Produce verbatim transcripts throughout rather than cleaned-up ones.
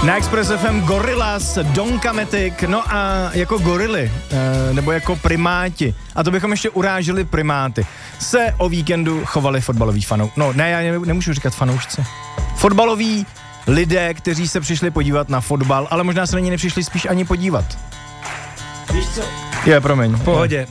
Na Express F M Gorillaz, Don Kametic, no a jako gorily, nebo jako primáti, a to bychom ještě urážili primáty, se o víkendu chovali fotbaloví fanou. No ne, já nemůžu říkat fanoušci. Fotbaloví lidé, kteří se přišli podívat na fotbal, ale možná se na ní nepřišli spíš ani podívat. Víš co? Je, promiň. V pohodě.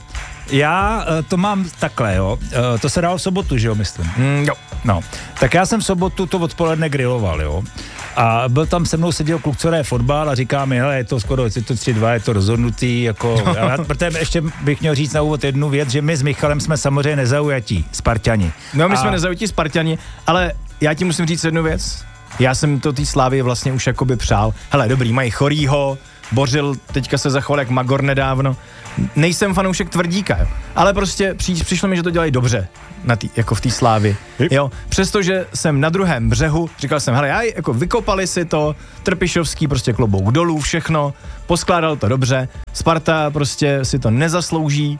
Já to mám takhle, jo. To se dalo v sobotu, že jo, myslím. Mm, jo. No, tak já jsem v sobotu to odpoledne griloval, jo. A byl tam se mnou, seděl kluk, co hraje fotbal a říká mi, hele, je to skoro, je to tři dva, je to rozhodnutý, jako, já, protože ještě bych měl říct na úvod jednu věc, že my s Michalem jsme samozřejmě nezaujatí, Sparťani. No, my a... jsme nezaujatí Sparťani, ale já ti musím říct jednu věc. Já jsem to té Slávy vlastně už jakoby přál. Hele, dobrý, mají Chorýho, Bořil, teďka se zachoval jak Magor nedávno. Nejsem fanoušek Tvrdíka, jo. Ale prostě při, přišlo mi, že to dělají dobře, na tý, jako v té Slávy. Jo, přestože jsem na druhém břehu, říkal jsem, hele, já, jako vykopali si to, Trpišovský prostě klobouk dolů, všechno, poskládal to dobře, Sparta prostě si to nezaslouží.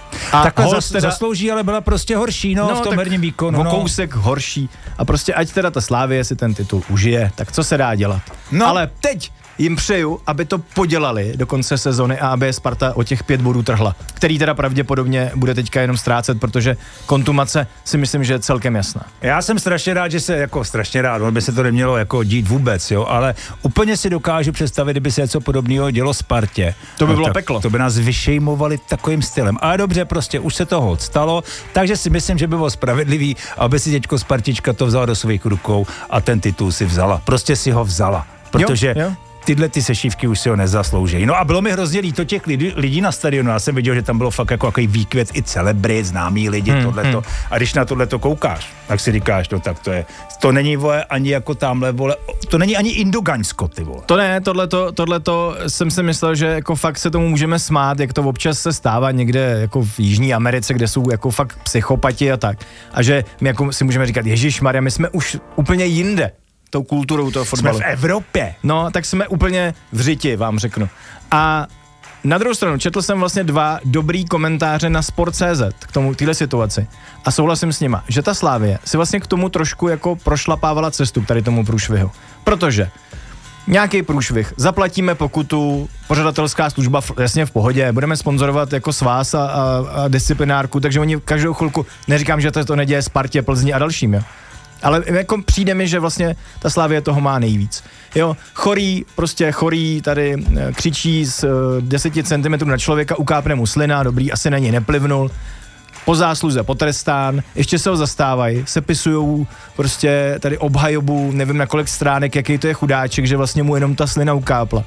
A takhle zas, teda, zaslouží, ale byla prostě horší, no, no v tom herním výkonu. No, kousek horší. A prostě ať teda ta Slávie si ten titul užije, tak co se dá dělat? No. Ale teď jim přeju, aby to podělali do konce sezony a aby Sparta o těch pět bodů trhla, který teda pravděpodobně bude teďka jenom ztrácet, protože kontumace si myslím, že je celkem jasná. Já jsem strašně rád, že se, jako strašně rád, on by se to nemělo jako dít vůbec, jo, ale úplně si dokážu představit, kdyby se něco podobného dělo Spartě. To by no, bylo peklo. To by nás vyšejmovali takovým stylem. Ale dobře, prostě už se toho stalo, takže si myslím, že by bylo spravedlivý, aby si teďko Spartička to vzala do svých rukou a ten titul si vzala. Prostě si ho vzala, protože jo, jo. Tyhle ty sešívky už si ho nezaslouží. No a bylo mi hrozně líto těch lidí, lidí na stadionu. Já jsem viděl, že tam bylo fakt jako takový výkvět i celebrit, známí lidi, hmm, tohleto. Hmm. A když na tohleto koukáš, tak si říkáš, no tak to je, to není, vole, ani jako tamhle, vole, to není ani Indogaňsko, ty vole. To ne, tohleto, tohleto jsem si myslel, že jako fakt se tomu můžeme smát, jak to občas se stává někde jako v Jižní Americe, kde jsou jako fakt psychopati a tak. A že my jako si můžeme říkat, ježišmarja, my jsme už úplně jinde tou kulturou toho fotbalu. Jsme v Evropě. No, tak jsme úplně v řiti, vám řeknu. A na druhou stranu, četl jsem vlastně dva dobrý komentáře na sport tečka cé zet k tomu, téhle situaci. A souhlasím s nima, že ta Slávie si vlastně k tomu trošku jako prošlapávala cestu k tady tomu průšvihu. Protože nějaký průšvih, zaplatíme pokutu, pořadatelská služba jasně v pohodě, budeme sponzorovat jako svaz a, a, a disciplinárku, takže oni každou chvilku, neříkám, že to, to neděje Spartě, Plzni a dalším, jo. Ale jako přijde mi, že vlastně ta Slavie toho má nejvíc. Jo, Chorý, prostě Chorý tady křičí z deseti centimetrů na člověka, ukápne mu slina, dobrý, asi na něj neplivnul. Po zásluze potrestán, ještě se ho zastávají, sepisujou prostě tady obhajobu, nevím na kolik stránek, jaký to je chudáček, že vlastně mu jenom ta slina ukápla.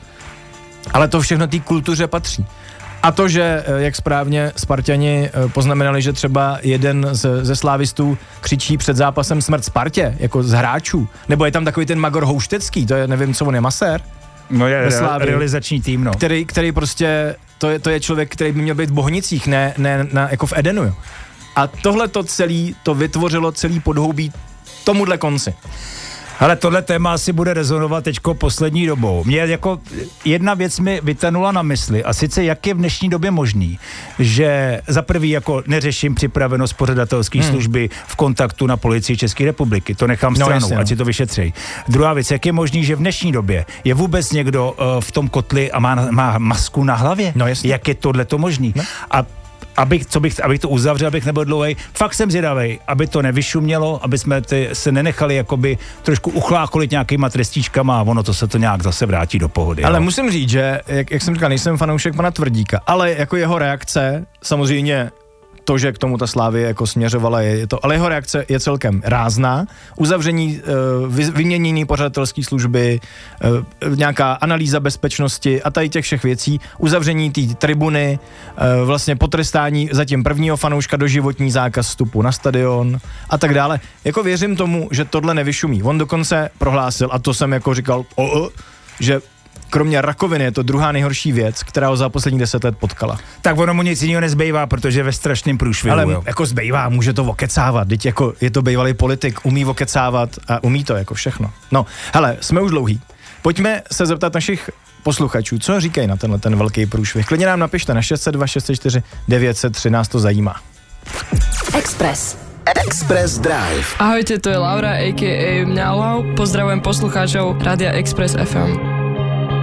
Ale to všechno té kultuře patří. A to, že, jak správně Sparťani poznamenali, že třeba jeden z, ze slávistů křičí před zápasem smrt Spartě, jako z hráčů, nebo je tam takový ten Magor Houštecký, to je, nevím, co on je, masér? No je re- realizační tým, no. Který, který prostě, to je, to je člověk, který by měl být v Bohnicích, ne, ne na, jako v Edenu, jo. A tohle to celý, to vytvořilo celý podhoubí tomuhle konci. Ale tohle téma asi bude rezonovat teďko poslední dobou. Mě jako jedna věc mi vytanula na mysli, a sice jak je v dnešní době možný, že za prvý jako neřeším připravenost pořadatelské hmm. služby v kontaktu na policii České republiky. To nechám stranou, no, jasně, ať si to vyšetřejí. Druhá věc, jak je možný, že v dnešní době je vůbec někdo uh, v tom kotli a má, má masku na hlavě? No, jasně. Jak je tohleto možný? No. A Abych, co bych, abych to uzavřel, abych nebyl dlouhej. Fakt jsem zvědavej, aby to nevyšumělo, aby jsme ty, se nenechali jakoby trošku uchlácholit nějakýma trestíčkama a ono to se to nějak zase vrátí do pohody. Ale jo. Musím říct, že, jak, jak jsem říkal, nejsem fanoušek pana Tvrdíka, ale jako jeho reakce, samozřejmě to, že k tomu ta Slávie jako směřovala, je to, ale jeho reakce je celkem rázná. Uzavření, vy, vyměnění pořadatelské služby, nějaká analýza bezpečnosti a tady těch všech věcí, uzavření té tribuny, vlastně potrestání zatím prvního fanouška, doživotní zákaz vstupu na stadion a tak dále. Jako věřím tomu, že tohle nevyšumí. On dokonce prohlásil, a to jsem jako říkal, o, o, že kromě rakoviny je to druhá nejhorší věc, která ho za poslední deset let potkala. Tak ono mu nic jiného nezbývá, protože ve strašném průšvihu. Ale jo. jako zbývá, může to okecávat, teď jako je to bývalý politik, umí okecávat a umí to jako všechno. No, hele, jsme už dlouhý. Pojďme se zeptat našich posluchačů, co říkají na tenhle ten velký průšvih. Klidně nám napište na šest set dva šest set čtyři devět set tři, nás to zajímá. Express. Express Drive. Ahojte, to je Laura, a ká a Mňalau. Pozdravujem poslucháčov Rádia Express ef em.